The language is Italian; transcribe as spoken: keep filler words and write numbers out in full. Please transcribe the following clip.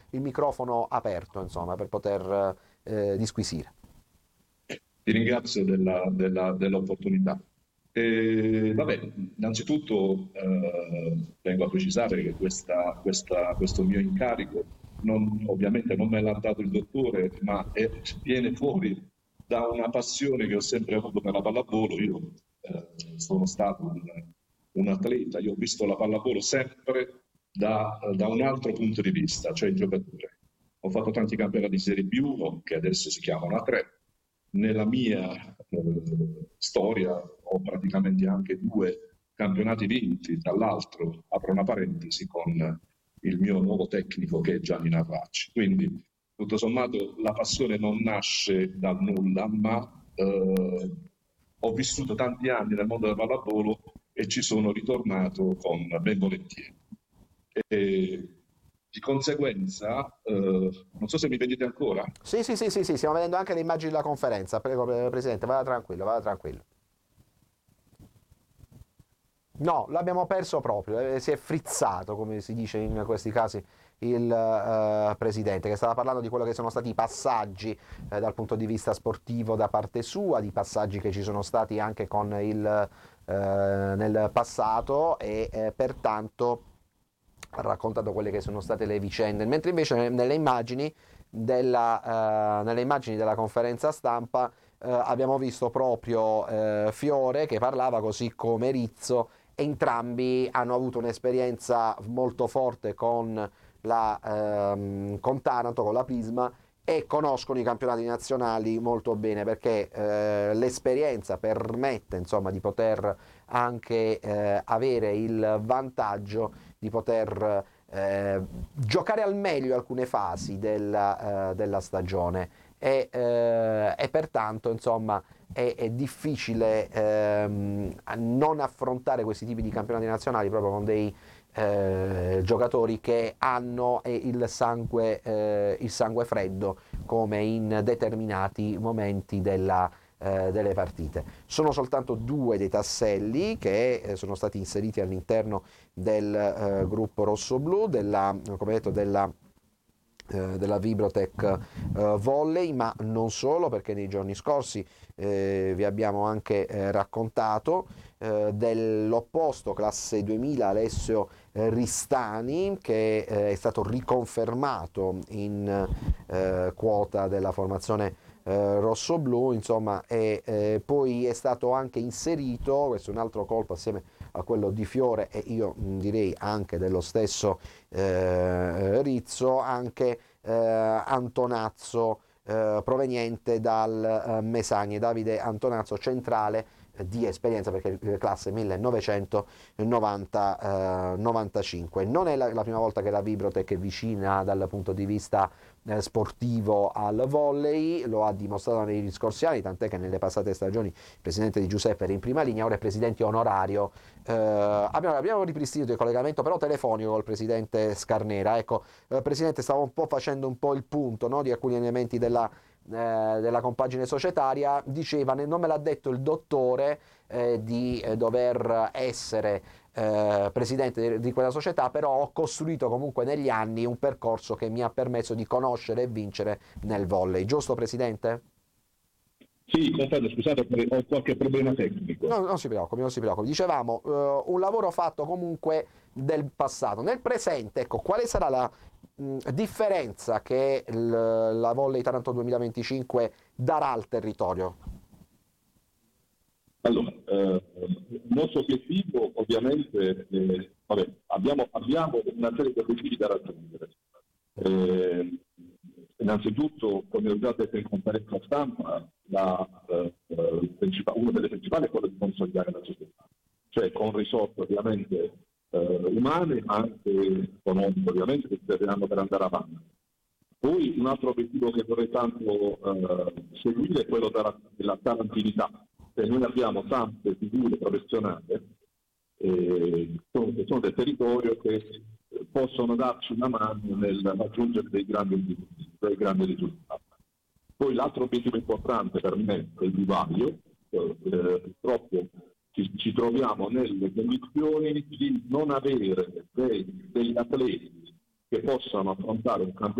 il microfono aperto, insomma, per poter eh, disquisire. Ti ringrazio della- della- dell'opportunità. E, vabbè, innanzitutto eh, tengo a precisare che questa- questa- questo mio incarico non- ovviamente non me l'ha dato il dottore, ma è- viene fuori da una passione che ho sempre avuto per la pallavolo. Io eh, sono stato un, un atleta, io ho visto la pallavolo sempre da, da un altro punto di vista, cioè il giocatore. Ho fatto tanti campionati di Serie B uno, che adesso si chiamano A tre. Nella mia eh, storia ho praticamente anche due campionati vinti, tra l'altro apro una parentesi con il mio nuovo tecnico che è Gianni Narvacci. Quindi tutto sommato la passione non nasce dal nulla, ma eh, ho vissuto tanti anni nel mondo del pallavolo e ci sono ritornato con ben volentieri. E di conseguenza, eh, non so se mi vedete ancora. Sì, sì, sì, sì, sì, stiamo vedendo anche le immagini della conferenza. Prego, eh, Presidente, vada tranquillo, vada tranquillo. No, l'abbiamo perso proprio, eh, si è frizzato, come si dice in questi casi, il eh, Presidente, che stava parlando di quello che sono stati i passaggi eh, dal punto di vista sportivo da parte sua, di passaggi che ci sono stati anche con il, eh, nel passato e eh, pertanto ha raccontato quelle che sono state le vicende, mentre invece nelle immagini della, eh, nelle immagini della conferenza stampa eh, abbiamo visto proprio eh, Fiore che parlava così come Rizzo. Entrambi hanno avuto un'esperienza molto forte con, la, ehm, con Taranto, con la Prisma e conoscono i campionati nazionali molto bene perché eh, l'esperienza permette insomma di poter anche eh, avere il vantaggio di poter eh, giocare al meglio alcune fasi della, eh, della stagione e, eh, e pertanto insomma è, è difficile ehm, non affrontare questi tipi di campionati nazionali proprio con dei eh, giocatori che hanno eh, il, sangue, eh, il sangue freddo come in determinati momenti della, eh, delle partite. Sono soltanto due dei tasselli che eh, sono stati inseriti all'interno del eh, gruppo rosso-blu, della, come detto, della eh, della Vibrotech eh, Volley, ma non solo, perché nei giorni scorsi eh, vi abbiamo anche eh, raccontato eh, dell'opposto classe duemila Alessio eh, Ristani, che eh, è stato riconfermato in eh, quota della formazione eh, rosso-blu, insomma, e eh, poi è stato anche inserito, questo è un altro colpo assieme a quello di Fiore e io mh, direi anche dello stesso eh, Rizzo, anche eh, Antonazzo eh, proveniente dal eh, Mesagne, Davide Antonazzo, centrale eh, di esperienza perché è classe millenovecentonovantacinque. Non è la, la prima volta che la Vibrotech è vicina dal punto di vista eh, sportivo al volley, lo ha dimostrato negli scorsi anni, tant'è che nelle passate stagioni il presidente Di Giuseppe era in prima linea, ora è presidente onorario. Eh, abbiamo, abbiamo ripristinato il collegamento però telefonico col presidente Scarnera. Ecco, eh, presidente, stavo un po' facendo un po' il punto, no, di alcuni elementi della, eh, della compagine societaria. Diceva, non me l'ha detto il dottore eh, di eh, dover essere eh, presidente di, di quella società, però ho costruito comunque negli anni un percorso che mi ha permesso di conoscere e vincere nel volley. Giusto, presidente? Sì, confermo, scusate, ho qualche problema tecnico. No, non si preoccupi, non si preoccupi. Dicevamo, eh, un lavoro fatto comunque del passato. Nel presente, ecco, quale sarà la mh, differenza che il, la Volley Taranto duemilaventicinque darà al territorio? Allora, eh, il nostro obiettivo ovviamente, eh, vabbè, abbiamo, abbiamo una serie di obiettivi da raggiungere. Eh, innanzitutto, come ho già detto in conferenza stampa, la, eh, principale, una delle principali è quella di consolidare la società, cioè con risorse ovviamente eh, umane, ma anche economiche ovviamente, che serviranno per andare avanti. Poi un altro obiettivo che vorrei tanto eh, seguire è quello della, della tarantinità. Cioè, noi abbiamo tante figure professionali eh, che sono del territorio che possono darci una mano nel raggiungere dei grandi, dei grandi risultati. Poi l'altro obiettivo importante per me è il vivaio. Eh, purtroppo ci, ci troviamo nelle condizioni di non avere dei, degli atleti che possano affrontare un campionato